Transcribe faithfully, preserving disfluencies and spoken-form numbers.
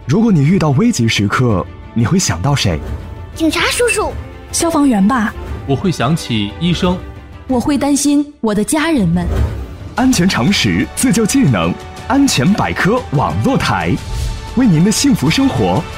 如果你遇到危急时刻，你会想到谁？ 警察叔叔。 消防员吧。 我会想起医生。 我会担心我的家人们。 安全常识，自救技能，安全百科网络台，为您的幸福生活